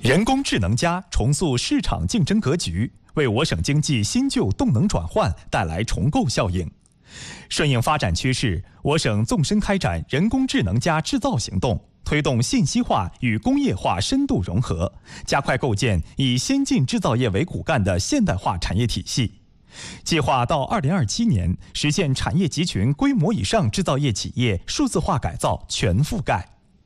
人工智能+重塑市场竞争格局，为我省经济新旧动能转换带来重构效应。顺应发展趋势，我省纵深开展人工智能+制造行动，推动信息化与工业化深度融合，加快构建以先进制造业为骨干的现代化产业体系。计划到2027年实现产业集群规模以上制造业企业数字化改造全覆盖。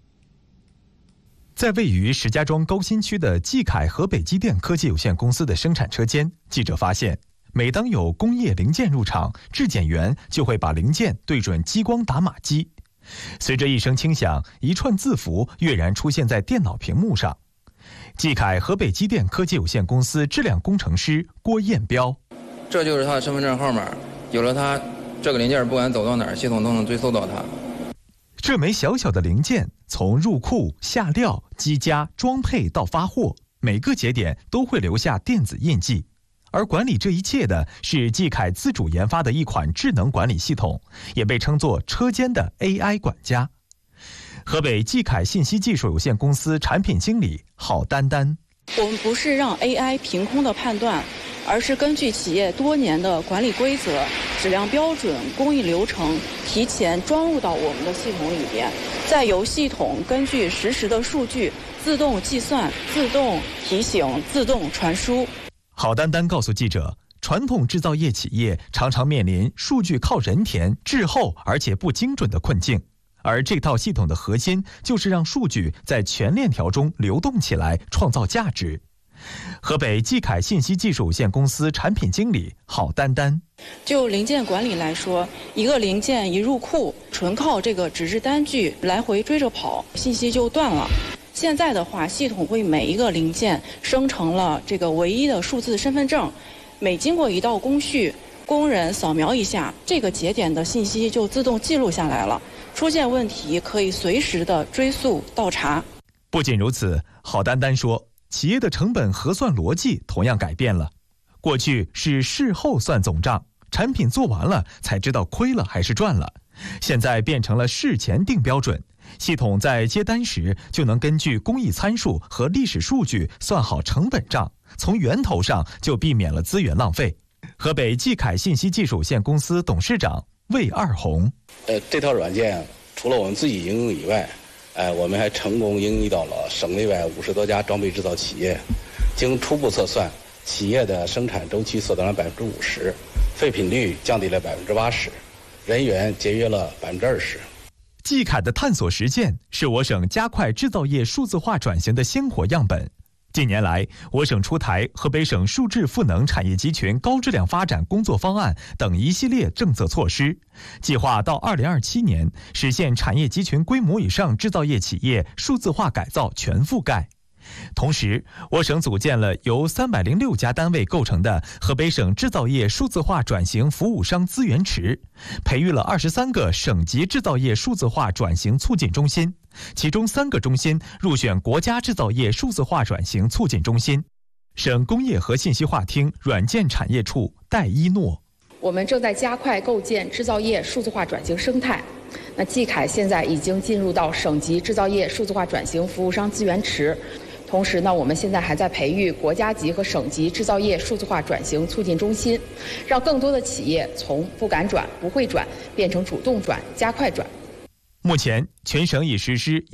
在位于石家庄高新区的季凯河北机电科技有限公司的生产车间，记者发现，每当有工业零件入场，质检员就会把零件对准激光打码机。随着一声轻响，一串字符跃然出现在电脑屏幕上。季凯河北机电科技有限公司质量工程师郭彦彪： 这就是他的身份证号码，有了它，这个零件不管走到哪儿，系统都能追溯到它。 这枚小小的零件，从入库、下料、机加、装配到发货，每个节点都会留下电子印记。而管理这一切的是季凯自主研发的一款智能管理系统，也被称作车间的 AI 管家。河北季凯信息技术有限公司产品经理郝丹丹： 我们不是让 AI 凭空的判断，而是根据企业多年的管理规则、质量标准、工艺流程，提前装入到我们的系统里边，再由系统根据实时的数据自动计算、自动提醒、自动传输。 郝丹丹告诉记者，传统制造业企业常常面临数据靠人填、滞后而且不精准的困境，而这套系统的核心就是让数据在全链条中流动起来，创造价值。河北季凯信息技术有限公司产品经理郝丹丹： 就零件管理来说，一个零件一入库，纯靠这个纸质单据来回追着跑，信息就断了。现在的话，系统为每一个零件生成了这个唯一的数字身份证，每经过一道工序，工人扫描一下，这个节点的信息就自动记录下来了。出现问题可以随时的追溯倒查。 不仅如此，郝丹丹说，企业的成本核算逻辑同样改变了。过去是事后算总账，产品做完了才知道亏了还是赚了，现在变成了事前定标准。系统在接单时就能根据工艺参数和历史数据算好成本账，从源头上就避免了资源浪费。河北季凯信息技术有限公司董事长魏二红： 这套软件除了我们自己应用以外，我们还成功应用到了省内外50多家装备制造企业。经初步测算，企业的生产周期缩短了50%，废品率降低了80%，人员节约了20%。 季凯的探索实践是我省加快制造业数字化转型的鲜活样本。近年来，我省出台河北省数字赋能产业集群高质量发展工作方案等一系列政策措施，计划到2027年实现产业集群规模以上制造业企业数字化改造全覆盖。同时，我省组建了由306家单位构成的河北省制造业数字化转型服务商资源池，培育了23个省级制造业数字化转型促进中心，其中3个中心入选国家制造业数字化转型促进中心。省工业和信息化厅软件产业处戴一诺： 我们正在加快构建制造业数字化转型生态。那季凯现在已经进入到省级制造业数字化转型服务商资源池。同时呢，我们现在还在培育国家级和省级制造业数字化转型促进中心，让更多的企业从不敢转、不会转变成主动转、加快转。 目前，全省已实施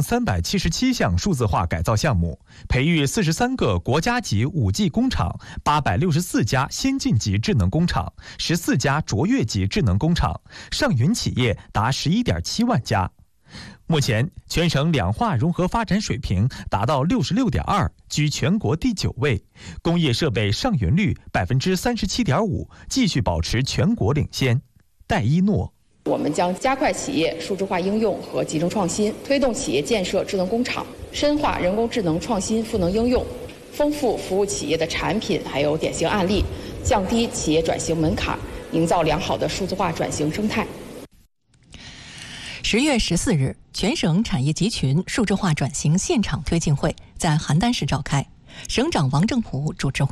10377项数字化改造项目，培育43个国家级5G 工厂，864家先进级智能工厂，14家卓越级智能工厂，上云企业达11.7万家。目前，全省两化融合发展水平达到66.2%，居全国第9位，工业设备上云率37.5%，继续保持全国领先。戴一诺： 我们将加快企业数字化应用和集成创新，推动企业建设智能工厂，深化人工智能创新赋能应用，丰富服务企业的产品还有典型案例，降低企业转型门槛，营造良好的数字化转型生态。 10月14日，全省产业集群数字化转型现场推进会在邯郸市召开，省长王正普主持会。